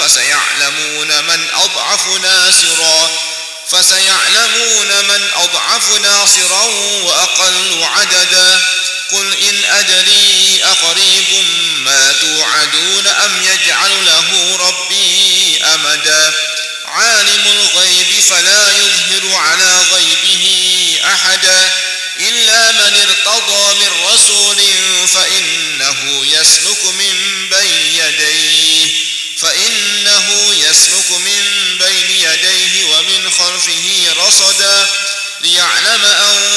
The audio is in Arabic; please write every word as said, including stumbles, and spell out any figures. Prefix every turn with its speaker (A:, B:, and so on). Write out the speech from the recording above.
A: فسيعلمون من أضعف ناصرا فسيعلمون من أضعف ناصرا وأقل عددا قل إن أدري أقريب ما توعدون أم يجعل له ربي أمدا عالم الغيب فلا يظهر على غيبه أحدا إلا من ارتضى من رسول فإنه يسلك من بين يديه فإنه يسلك من بين يديه ومن خلفه رصدا ليعلم أن